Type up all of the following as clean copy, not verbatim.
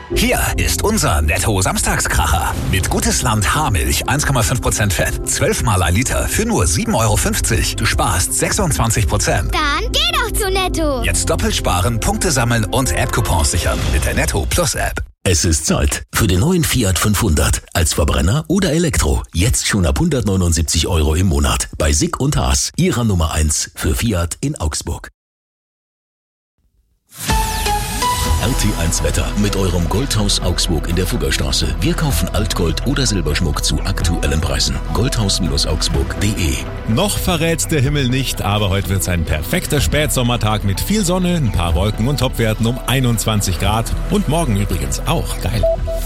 Hier ist unser Netto-Samstagskracher. Mit Gutes Land Haarmilch 1,5% Fett, 12 Mal ein Liter für nur 7,50 €. Du sparst 26%. Dann geh doch zu Netto. Jetzt doppelt sparen, Punkte sammeln und App-Coupons sichern mit der Netto Plus App. Es ist Zeit für den neuen Fiat 500. Als Verbrenner oder Elektro. Jetzt schon ab 179 € im Monat. Bei Sick und Haas. Ihrer Nummer 1 für Fiat in Augsburg. RT1 Wetter mit eurem Goldhaus Augsburg in der Fuggerstraße. Wir kaufen Altgold oder Silberschmuck zu aktuellen Preisen. Goldhaus-augsburg.de. Noch verrät der Himmel nicht, aber heute wird es ein perfekter Spätsommertag mit viel Sonne, ein paar Wolken und Topwerten um 21 Grad. Und morgen übrigens auch. Geil.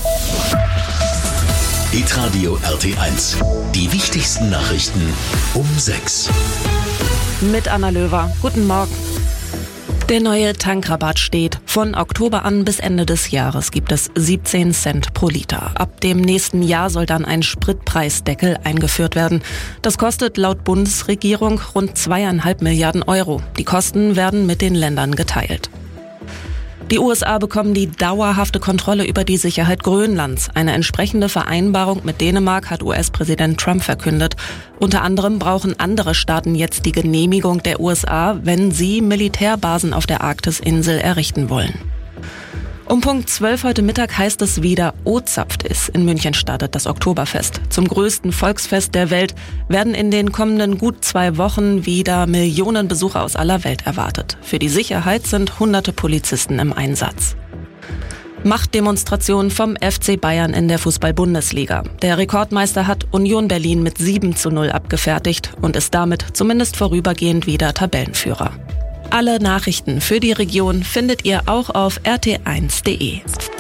Hitradio RT1. Die wichtigsten Nachrichten um 6. Mit Anna Löwer. Guten Morgen. Der neue Tankrabatt steht. Von Oktober an bis Ende des Jahres gibt es 17 Cent pro Liter. Ab dem nächsten Jahr soll dann ein Spritpreisdeckel eingeführt werden. Das kostet laut Bundesregierung rund 2,5 Milliarden €. Die Kosten werden mit den Ländern geteilt. Die USA bekommen die dauerhafte Kontrolle über die Sicherheit Grönlands. Eine entsprechende Vereinbarung mit Dänemark hat US-Präsident Trump verkündet. Unter anderem brauchen andere Staaten jetzt die Genehmigung der USA, wenn sie Militärbasen auf der Arktisinsel errichten wollen. Um Punkt 12 heute Mittag heißt es wieder, O-Zapft ist. In München startet das Oktoberfest. Zum größten Volksfest der Welt werden in den kommenden gut 2 Wochen wieder Millionen Besucher aus aller Welt erwartet. Für die Sicherheit sind hunderte Polizisten im Einsatz. Machtdemonstration vom FC Bayern in der Fußball-Bundesliga. Der Rekordmeister hat Union Berlin mit 7:0 abgefertigt und ist damit zumindest vorübergehend wieder Tabellenführer. Alle Nachrichten für die Region findet ihr auch auf rt1.de.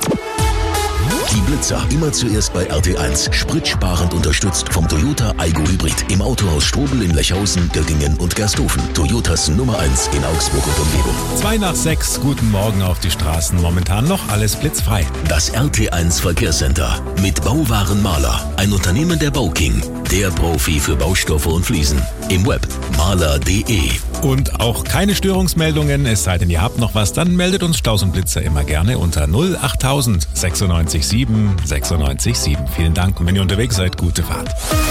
Die Blitzer immer zuerst bei RT1. Spritsparend unterstützt vom Toyota Aygo Hybrid. Im Autohaus Strobel in Lechhausen, Göttingen und Gersthofen. Toyotas Nummer 1 in Augsburg und Umgebung. 2 nach 6. Guten Morgen auf die Straßen. Momentan noch alles blitzfrei. Das RT1 Verkehrscenter mit Bauwaren Maler. Ein Unternehmen der Bauking. Der Profi für Baustoffe und Fliesen. Im Web maler.de. Und auch keine Störungsmeldungen, es sei denn, ihr habt noch was, dann meldet uns Staus und Blitzer immer gerne unter 08000 96 7 96 7. Vielen Dank und wenn ihr unterwegs seid, gute Fahrt.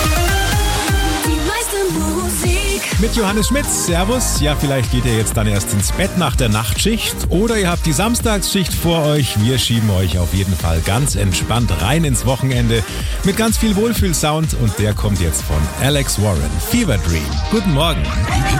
Die meiste Musik. Mit Johannes Schmitz, servus. Ja, vielleicht geht ihr jetzt dann erst ins Bett nach der Nachtschicht oder ihr habt die Samstagsschicht vor euch. Wir schieben euch auf jeden Fall ganz entspannt rein ins Wochenende mit ganz viel Wohlfühlsound und der kommt jetzt von Alex Warren. Fever Dream. Guten Morgen.